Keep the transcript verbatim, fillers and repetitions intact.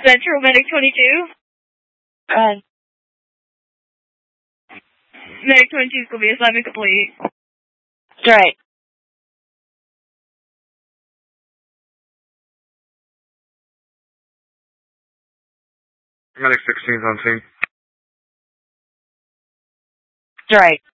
Central, Medic twenty-two. Go ahead. Medic twenty-two is going to be assignment complete. That's right. Medic sixteen's on scene. That's right.